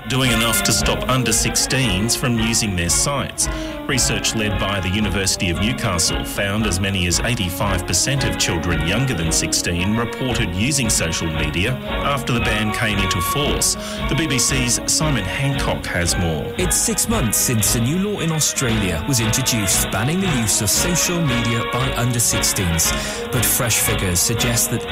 not doing enough to stop under-16s from using their sites. Research led by the University of Newcastle found as many as 85% of children younger than 16 reported using social media after the ban came into force. The BBC's Simon Hancock has more. It's 6 months since a new law in Australia was introduced banning the use of social media by under-16s. But fresh figures suggest that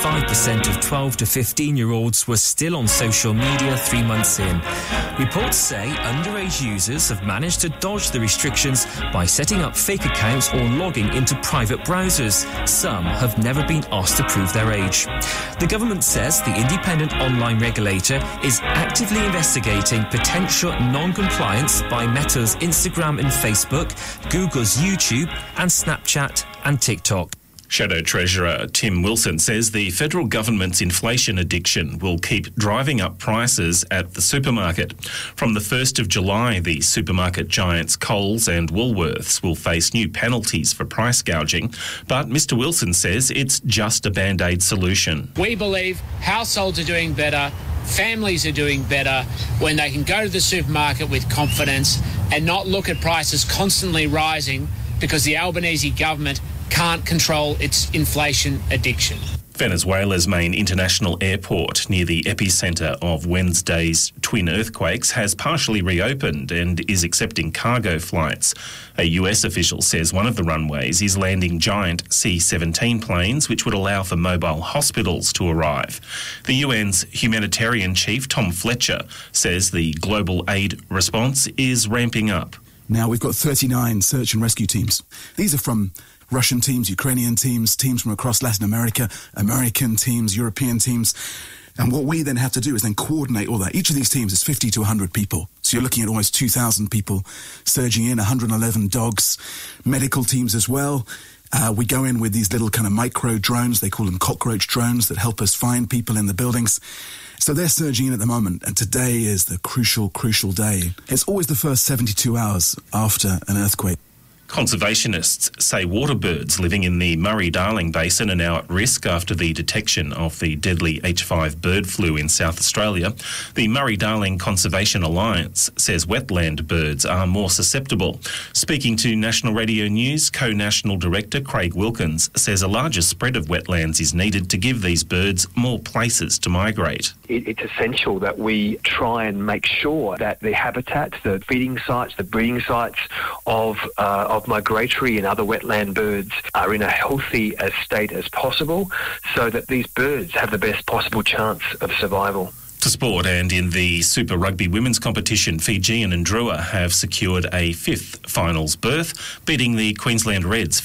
85% of 12 to 15-year-olds were still on social media 3 months in. Reports say underage users have managed to dodge the restrictions by setting up fake accounts or logging into private browsers. Some have never been asked to prove their age. The government says the independent online regulator is actively investigating potential non-compliance by Meta's Instagram and Facebook, Google's YouTube and Snapchat and TikTok. Shadow Treasurer Tim Wilson says the federal government's inflation addiction will keep driving up prices at the supermarket. From the 1st of July, the supermarket giants Coles and Woolworths will face new penalties for price gouging, but Mr Wilson says it's just a band-aid solution. We believe households are doing better, families are doing better when they can go to the supermarket with confidence and not look at prices constantly rising because the Albanese government can't control its inflation addiction. Venezuela's main international airport near the epicentre of Wednesday's twin earthquakes has partially reopened and is accepting cargo flights. A US official says one of the runways is landing giant C-17 planes, which would allow for mobile hospitals to arrive. The UN's humanitarian chief, Tom Fletcher, says the global aid response is ramping up. Now we've got 39 search and rescue teams. These are from Russian teams, Ukrainian teams, teams from across Latin America, American teams, European teams. And what we then have to do is then coordinate all that. Each of these teams is 50 to 100 people. So you're looking at almost 2,000 people surging in, 111 dogs, medical teams as well. We go in with these little kind of micro drones, they call them cockroach drones, that help us find people in the buildings. So they're surging in at the moment, and today is the crucial day. It's always the first 72 hours after an earthquake. Conservationists say water birds living in the Murray-Darling Basin are now at risk after the detection of the deadly H5 bird flu in South Australia. The Murray-Darling Conservation Alliance says wetland birds are more susceptible. Speaking to National Radio News, Co-National Director Craig Wilkins says a larger spread of wetlands is needed to give these birds more places to migrate. It's essential that we try and make sure that the habitats, the feeding sites, the breeding sites of migratory and other wetland birds are in a healthy as state as possible so that these birds have the best possible chance of survival. To sport, and in the Super Rugby women's competition, Fijian and Drua have secured a fifth finals berth, beating the Queensland Reds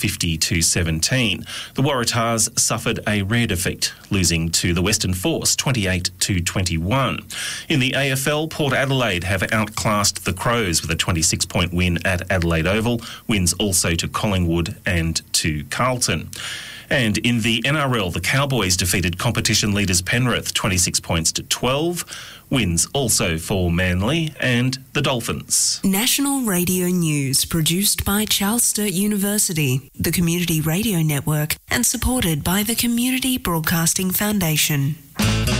50-17. The Waratahs suffered a rare defeat, losing to the Western Force 28-21. In the AFL, Port Adelaide have outclassed the Crows with a 26-point win at Adelaide Oval, wins also to Collingwood and to Carlton. And in the NRL, the Cowboys defeated competition leaders Penrith 26 points to 12. Wins also for Manly and the Dolphins. National Radio News, produced by Charles Sturt University, the Community Radio Network, and supported by the Community Broadcasting Foundation.